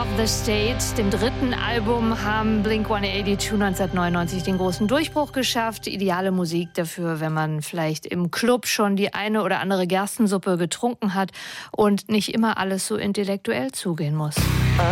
the State, dem dritten Album, haben Blink-182 1999 den großen Durchbruch geschafft. Ideale Musik dafür, wenn man vielleicht im Club schon die eine oder andere Gerstensuppe getrunken hat und nicht immer alles so intellektuell zugehen muss.